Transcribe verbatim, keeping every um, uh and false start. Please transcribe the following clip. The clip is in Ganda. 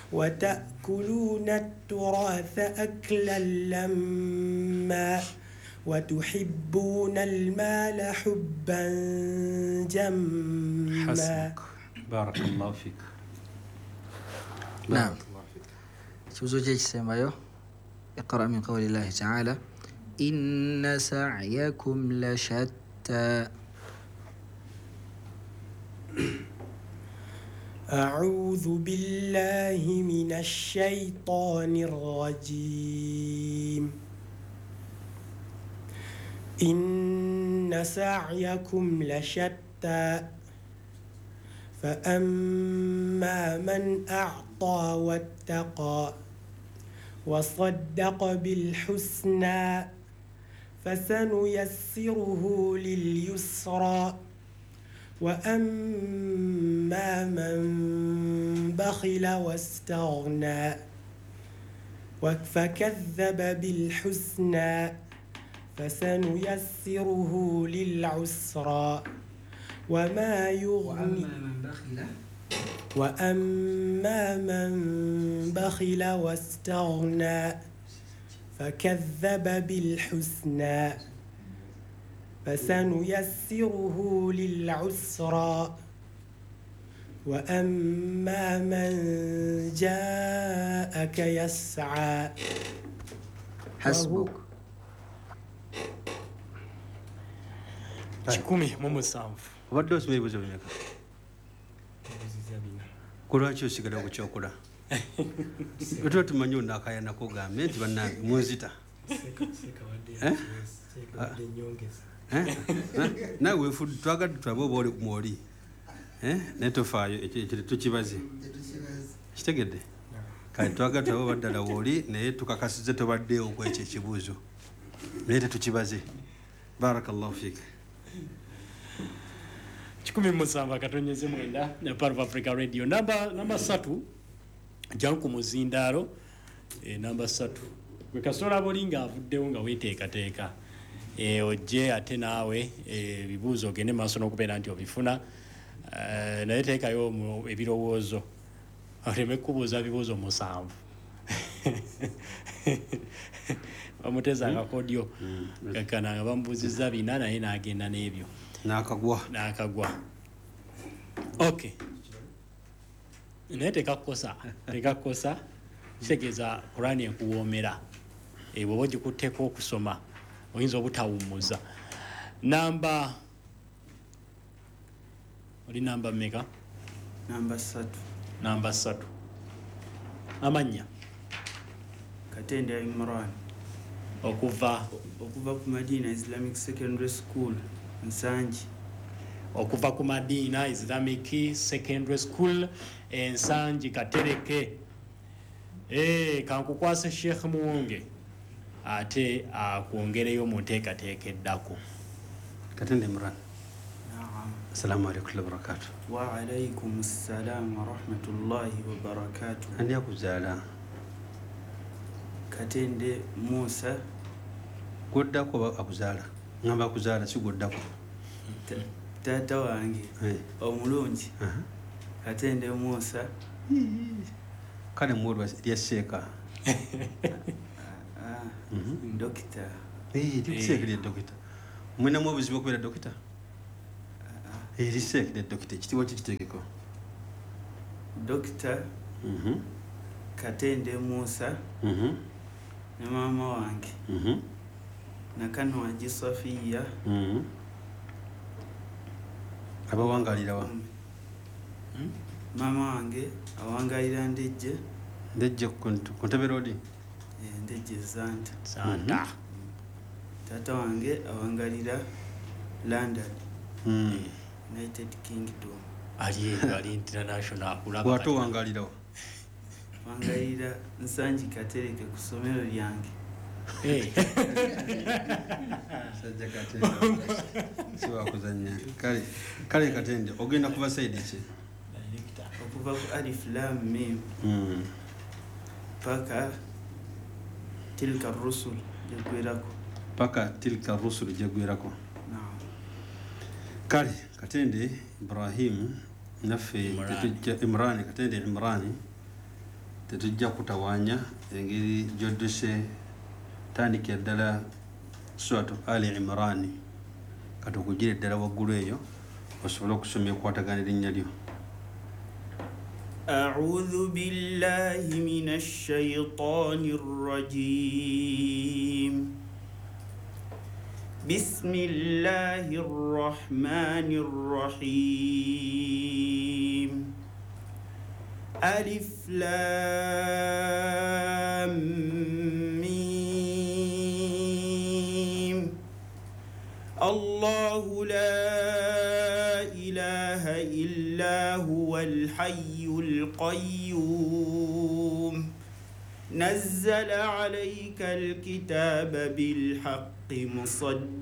وتأكلون التراث أكلا لما وتحبون المال حبا جما. حسبك بارك الله فيك. نعم. سوزوجي سمايو اقرأ من قول الله تعالى إن سعيكم لشتى. أعوذ بالله من الشيطان الرجيم. إن سعيكم لشتى فأما من أعطى واتقى وصدق بالحسنى فسنيسره لليسرى وأما من بخل واستغنى فكذب بالحسنى فسنيسره للعسرى وما يغني وأما من بخل واستغنى فكذب بالحسنى فسنيسره للعسرى وأما من جاءك يسعى. حسبك. kikumi mu musanvu obadde osoma ebibuzo bimeka? kulwaki osigala ku kyokola? Tuba tumanyi onakayana kugambye nti bannange munzita naawe twagala tutwabe oba oli kumwoli naye tofaayo ekyo tukibaze kitegedde kale twagala twabe oba ddala wooli naye tukakasize tobaddeewo ku ekyo ekibuuzo naye tetukibaze. Barakallahu fiik. kikumi musanvu akatonyeze mwenda ne Part of Africa Radio namba namba satu janku muzindaalo e namba satu gwe kasola bolinga avuddewo nga weteekateeka e ojje ate naawe ebibuuzo ogende maaso n'okubeera nti obifuna naye teekayo ebirowoozo oleme kubuuza bibuuzo musanvu bamutezanga kodyo kakana nga bamubuuzizza bina naye n'agenda n'ebyo n'akagwa n'akagwa. Okay, naye tekakosa tekakosa kitegeeza Qur'ani ekuwoomera bw'oba ogikutteko okusoma oyinza obutawummuza. Namba oli namba mmeka? Namba satu. Namba satu. Amannya? Katende Imran. Okuva okuva ku Madina Islamic Secondary School Nsanji. Okuva ku Madina Islamic Secondary School Nsanji Katereke. Eh kankukwase Sheikh Muwonge ate akuongereyo mu nteekateeka eddako. Katende Imran. Naam. Assalamu alaykum wa barakatuh. Wa alaykum assalam wa rahmatullahi wa barakatuh. Ani akuzaala? Katende Musa. Goddako akuzaala? Ngamba akuzaala si goddako. Taata wange omulungi Katende Musa. Kale mwolwa lyesseeka. Dokita. Eh, lyesseeka lya dokita. Mwinamu obuzibu okubeera dokita? Eh, lyesseeka lya dokita ekitiibwa kikiteekeko. Dokita Katende Musa ne maama wange Nakanwaji Safiya abawangalirawa. Maama wange awangalira Ndejje. Ndejje ku Ntebe Road. Ndejje Zanta. Zanta. Taata wange awangalira London. United Kingdom. Ali ali international kulaba. Bwato wangalirawa. Wangalira Nsanji Katereke ku ssomero lyange. Eh. Sajja Katende. Siwa kuzanya. Kale kale Katende ogenda kuba side ki? Okuva ku Alif Lam Mim. Mm. Paka tilka rusul jegwerako. Paka tilka rusul jegwerako. Naam. Kale Katende Ibrahim naffe Imran Katende Imran tetujja kutawaanya engeri gy'odduse tandika eddala suratu Ali Imran kati okugira eddala waggulu eyo osobole okusoma ekwatagana erinnya lyo. أعوذ بالله من الشيطان الرجيم بسم الله الرحمن الرحيم ألف لام ميم الله لا إله إلا هو الحي القيوم نزل عليك الكتاب بالحق مصدقا